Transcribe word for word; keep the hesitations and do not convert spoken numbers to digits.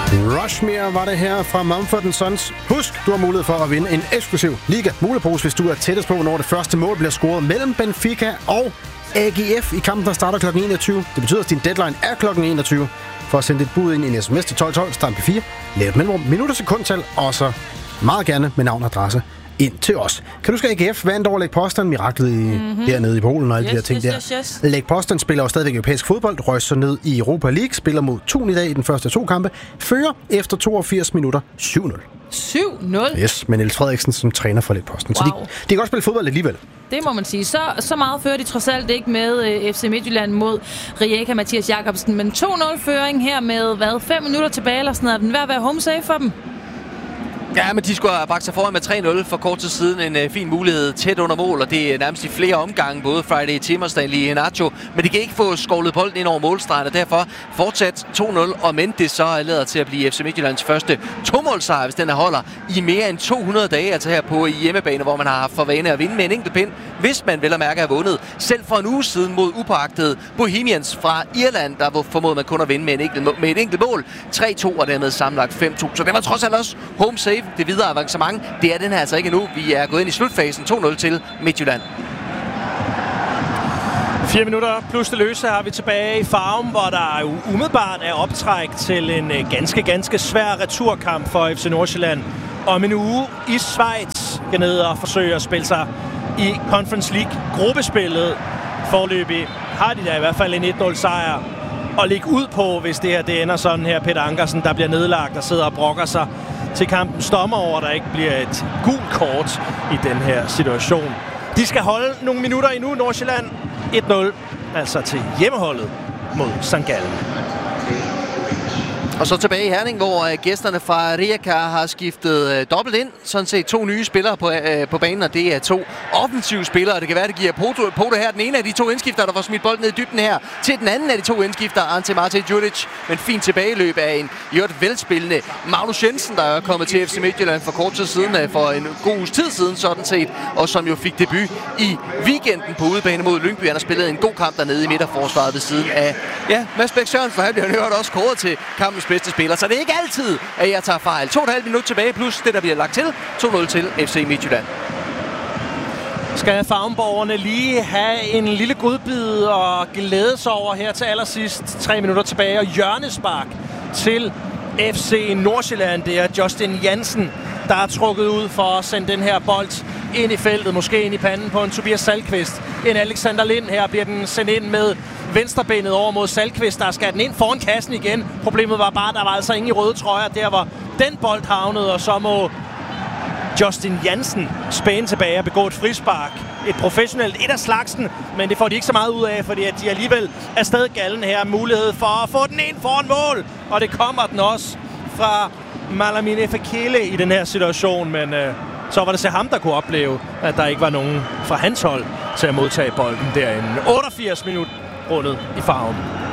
Rushmere var det her fra Mumford and Sons. Husk, du har mulighed for at vinde en eksklusiv Liga-mulepose, hvis du er tættest på, hvornår det første mål bliver scoret mellem Benfica og A G F i kampen, der starter klokken enogtyve. Det betyder, at din deadline er klokken enogtyve. For at sende dit bud ind i en sms til tolv tolv, start P fire, lav et mellemrum, minutter, sekundtal, og så meget gerne med navn og adresse ind til os. Kan du huske, A G F vandt over Lech Poznan, miraklet i, mm-hmm. dernede i Polen og alle yes, de her ting yes, der. Yes, yes. Lech Poznan spiller jo stadigvæk europæisk fodbold, røg så ned i Europa League, spiller mod Thun i dag i den første to kampe, fører efter toogfirs minutter syv nul. syv nul? Yes, med Niels Frederiksen som træner for Lech Poznan. Wow. Så de, de kan også spille fodbold alligevel. Det må man sige. Så, så meget fører de trods alt ikke med uh, F C Midtjylland mod Rijeka Mathias Jacobsen. Men to nul føring her med, hvad, fem minutter tilbage eller sådan noget. Er den ved at være home safe for dem? Ja, men de skulle have bragt sig foran med tre nul for kort tid siden. En øh, fin mulighed tæt under mål, og det er nærmest i flere omgange, både Friday Tim og Stanley Iheanacho. Men de kan ikke få skovlet bolden ind over målstregen, og derfor fortsat to nul. Og men det så er lader til at blive F C Midtjyllands første to-målsejr, hvis den er holder i mere end to hundrede dage. Altså her på hjemmebane, hvor man har haft for vane at vinde med en enkelt pind, hvis man vel at mærke har vundet. Selv for en uge siden mod upåagtede Bohemians fra Irland, der formåede man kun at vinde med, en enkelt, med et enkelt mål. tre to og dermed sammenlagt fem to. Så det var trods alt også home safe. Det videre avancement, det er den her altså ikke endnu. Vi er gået ind i slutfasen. to nul til Midtjylland. Fire minutter plus det løse har vi tilbage i Farum, hvor der jo umiddelbart er optræk til en ganske, ganske svær returkamp for F C Nordsjælland. Om en uge i Schweiz skal ned og forsøge at spille sig i Conference League-gruppespillet. Forløbig har de da i hvert fald en et nul sejr og ligge ud på, hvis det her det ender sådan her. Peter Ankersen, der bliver nedlagt og sidder og brokker sig til kampen stommer over, der ikke bliver et gult kort i den her situation. De skal holde nogle minutter endnu, Nordsjælland. et nul, altså til hjemmeholdet mod Sankt Gallen. Og så tilbage i Herning, hvor øh, gæsterne fra Rijeka har skiftet øh, dobbelt ind. Sådan set to nye spillere på, øh, på banen, og det er to offensive spillere. Det kan være, det giver på det her. Den ene af de to indskifter, der får smidt bolden ned i dybden her, til den anden af de to indskifter, Ante Marte Djuric. Men fint tilbageløb af en i øvrigt velspillende Magnus Jensen, der er kommet til F C Midtjylland for kort tid siden, øh, for en god uges tid siden sådan set, og som jo fik debut i weekenden på udebane mod Lyngby. Han har spillet en god kamp dernede i midterforsvaret ved siden af ja, Mads Bæk Sørensen, han bliver hørt også kåret til kampens bedste spiller, så det er ikke altid, at jeg tager fejl. To og et halvt minut tilbage, plus det, der bliver lagt til. to nul til F C Midtjylland. Skal Farmborgerne lige have en lille godbid og glæde sig over her til allersidst. Tre minutter tilbage, og hjørnespark til F C Nordsjælland. Det er Justin Jansen, der er trukket ud for at sende den her bold ind i feltet, måske ind i panden på en Tobias Salkvist. En Alexander Lind, her bliver den sendt ind med venstrebenet over mod Salkvist, der skal den ind foran kassen igen. Problemet var bare, at der var altså ingen i røde trøjer der, hvor den bold havnede, og så må Justin Jansen spæne tilbage og begå et frispark. Et professionelt et af slagsen, men det får de ikke så meget ud af, fordi at de alligevel er stadig Gallen her. Mulighed for at få den ind foran mål, og det kommer den også fra Malamine Fekele i den her situation, men øh, så var det så ham, der kunne opleve, at der ikke var nogen fra hans hold til at modtage bolden derinde. otteogfirs minut rundet i Farum.